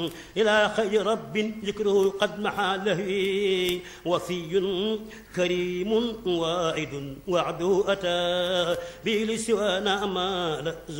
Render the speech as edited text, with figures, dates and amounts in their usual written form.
إلى خير رب ذكره قد محى له وفي كريم واعد وعده أتى به لسوانا أمال